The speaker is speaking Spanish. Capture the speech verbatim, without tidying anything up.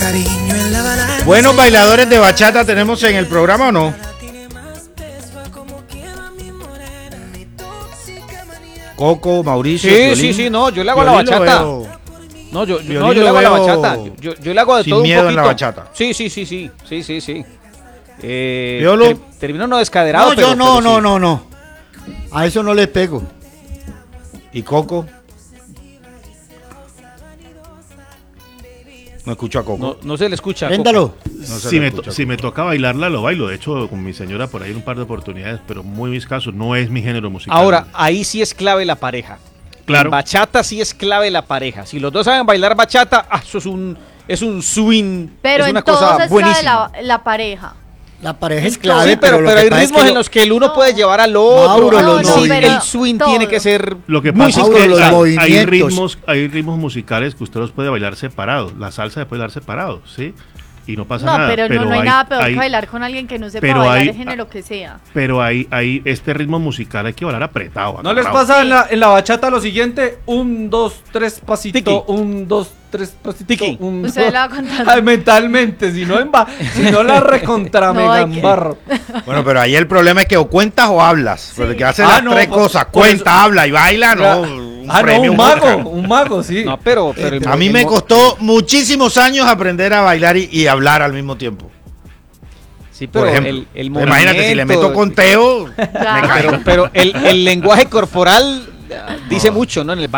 Buenos bailadores de bachata tenemos en el programa, ¿o no? Coco, Mauricio. Sí, Violín. sí, sí, no, yo le hago Violín la bachata. Lo No, yo, yo, Violín no, yo lo le hago la veo bachata. Yo, yo, yo le hago de sin todo un miedo poquito. en la bachata. Sí, sí, sí, sí, sí, sí, sí. Eh, Violo. ter- termino no descaderado, No, pero, yo no, pero no, sí. no, no. A eso no le pego. ¿Y Coco? No escucho a Coco. No, no se le escucha. Véndalo. No se Si le me, escucha, to- si me toca bailarla, lo bailo. De hecho, con mi señora por ahí en un par de oportunidades, pero muy mis casos, no es mi género musical. Ahora, ahí sí es clave la pareja. claro. En bachata sí es clave la pareja. Si los dos saben bailar bachata, ah, eso es un, es un swing. Pero es una en todos cosa es clave buenísima. la, la pareja. La pareja es Sí, clave, pero, lo pero que hay pasa es ritmos que en lo- los que el uno No. puede llevar al otro. Mauro, Ah, los sí, movimientos. el swing Todo. tiene que ser Lo que muy pasa es Mauro, que los hay, hay movimientos. ritmos, hay ritmos musicales que usted los puede bailar separados. La salsa se puede bailar separado, ¿sí? Y no pasa No, nada. pero, no, no hay, hay- nada peor hay- que bailar con alguien que no sepa pero bailar hay- el género que sea. Pero hay, hay este ritmo musical, hay que bailar apretado. ¿No les agarrado. pasa en la, en la bachata lo siguiente? Un, dos, tres pasito, Tiki. un, dos, tres pasito, Tiki. un, Usted dos. la va contando. Ay, mentalmente, si no, en ba- si no la recontra No, mega hay que- embarro. Bueno, pero ahí el problema es que o cuentas o hablas. Pero el que hace Ah, las no, tres por- cosas, por cuenta, eso- habla y baila, no. un Ah, no, premio un mago, Oscar. un mago, sí. No, pero, pero el- A mí el- me el- costó muchísimos años aprender a bailar y, y hablar al mismo tiempo. Sí, Por pero ejemplo, el, el imagínate, si le movimiento, meto conteo, me Claro. caigo. Pero, pero el, el lenguaje corporal ah, dice mucho, ¿no? En el